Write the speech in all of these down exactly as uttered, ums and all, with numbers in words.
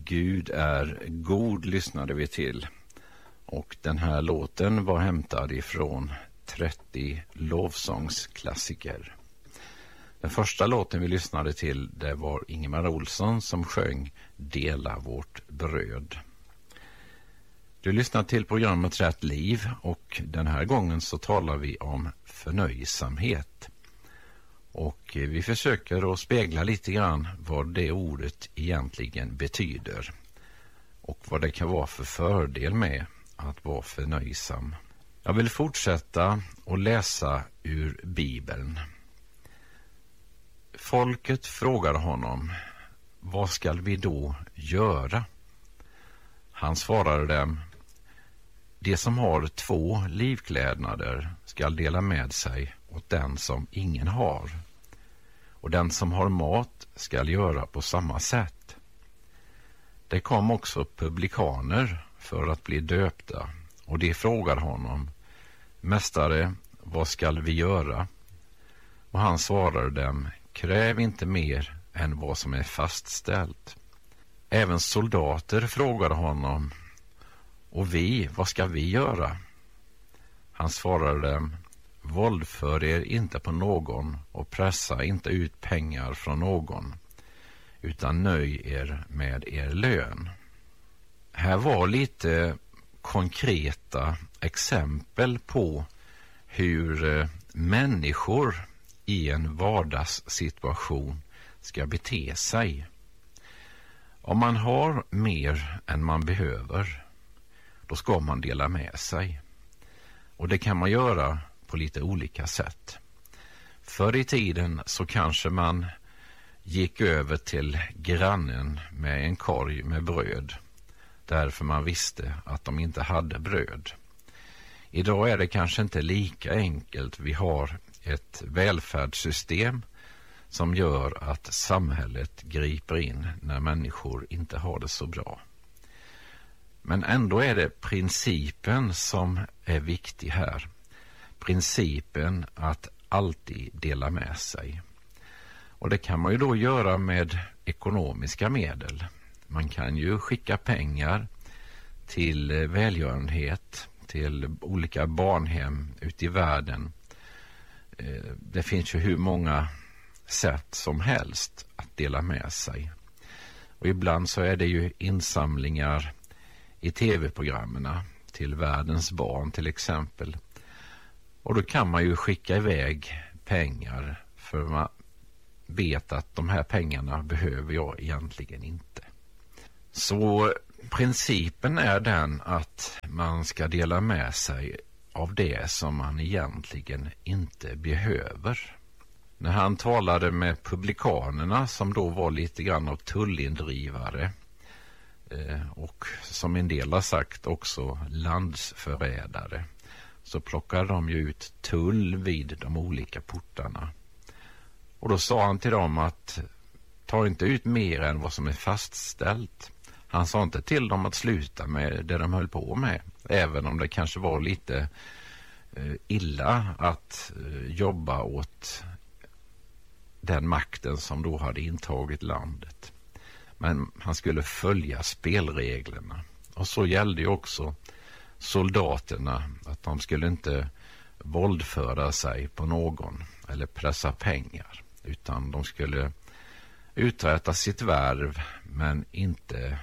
Gud är god lyssnade vi till, och den här låten var hämtad ifrån trettio lovsångsklassiker. Den första låten vi lyssnade till, det var Ingemar Olsson som sjöng Dela vårt bröd. Du lyssnar till programmet Rätt liv, och den här gången så talar vi om förnöjsamhet. Och vi försöker att spegla lite grann vad det ordet egentligen betyder och vad det kan vara för fördel med att vara förnöjsam. Jag vill fortsätta att läsa ur Bibeln. Folket frågade honom: vad ska vi då göra? Han svarade dem: de som har två livklädnader ska dela med sig åt den som ingen har, och den som har mat ska göra på samma sätt. Det kom också publikaner för att bli döpta, och de frågade honom: mästare, vad ska vi göra? Och han svarade dem: kräv inte mer än vad som är fastställt. Även soldater frågade honom: och vi, vad ska vi göra? Han svarade dem: våldför er inte på någon och pressa inte ut pengar från någon, utan nöj er med er lön. Här var lite konkreta exempel på hur människor i en vardagssituation ska bete sig. Om man har mer än man behöver, då ska man dela med sig. Och det kan man göra på lite olika sätt. Förr i tiden så kanske man gick över till grannen med en korg med bröd, därför man visste att de inte hade bröd. Idag är det kanske inte lika enkelt. Vi har ett välfärdssystem som gör att samhället griper in när människor inte har det så bra. Men ändå är det principen som är viktig här. Principen att alltid dela med sig. Och det kan man ju då göra med ekonomiska medel. Man kan ju skicka pengar till välgörenhet, till olika barnhem ute i världen. Det finns ju hur många sätt som helst att dela med sig. Och ibland så är det ju insamlingar i tv-programmen till världens barn till exempel. Och då kan man ju skicka iväg pengar, för man vet att de här pengarna behöver jag egentligen inte. Så principen är den att man ska dela med sig av det som man egentligen inte behöver. När han talade med publikanerna, som då var lite grann av tullindrivare eh, och som en del har sagt också landsförrädare, så plockade de ju ut tull vid de olika portarna. Och då sa han till dem att ta inte ut mer än vad som är fastställt. Han sa inte till dem att sluta med det de höll på med, även om det kanske var lite eh, illa att eh, jobba åt den makten som då hade intagit landet. Men han skulle följa spelreglerna. Och så gällde ju också soldaterna, att de skulle inte våldföra sig på någon eller pressa pengar, utan de skulle uträtta sitt värv men inte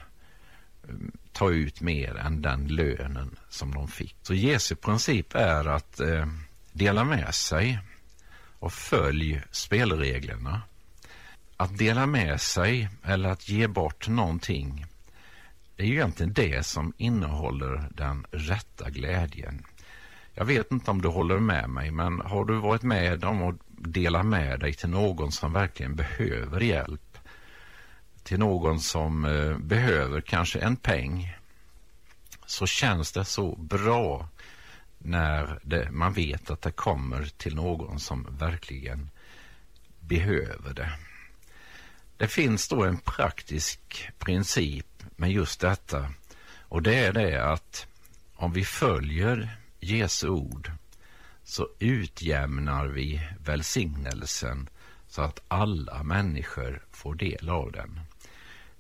ta ut mer än den lönen som de fick. Så Jesu princip är att eh, dela med sig och följ spelreglerna. Att dela med sig eller att ge bort någonting, det är ju egentligen det som innehåller den rätta glädjen. Jag vet inte om du håller med mig, men har du varit med om att dela med dig till någon som verkligen behöver hjälp? Till någon som eh, behöver kanske en peng, så känns det så bra när det, man vet att det kommer till någon som verkligen behöver det. Det finns då en praktisk princip med just detta, och det är det att om vi följer Jesu ord så utjämnar vi välsignelsen så att alla människor får del av den.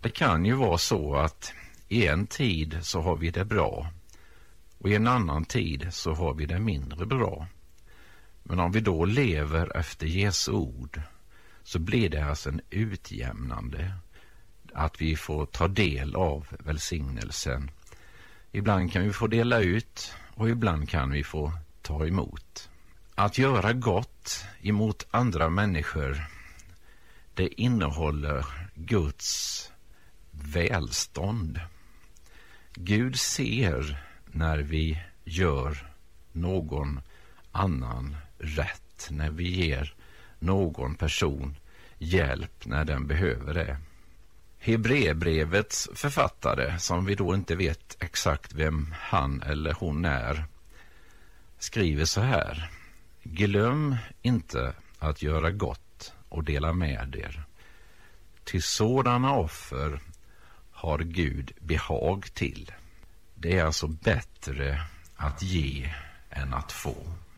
Det kan ju vara så att i en tid så har vi det bra och i en annan tid så har vi det mindre bra. Men om vi då lever efter Jesu ord så blir det alltså en utjämnande, att vi får ta del av välsignelsen. Ibland kan vi få dela ut och ibland kan vi få ta emot. Att göra gott emot andra människor, det innehåller Guds välstånd. Gud ser när vi gör någon annan rätt, när vi ger någon person hjälp när den behöver det. Hebreerbrevets författare, som vi då inte vet exakt vem han eller hon är, skriver så här: glöm inte att göra gott och dela med er. Till sådana offer har Gud behag till. Det är alltså bättre att ge än att få.